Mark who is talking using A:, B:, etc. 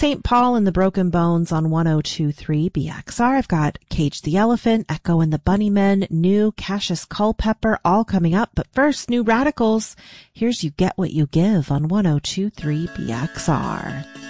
A: St. Paul and the Broken Bones on 102.3 BXR. I've got Cage the Elephant, Echo and the Bunnymen, new Cassius Culpepper, all coming up. But first, New Radicals. Here's You Get What You Give on 102.3 BXR.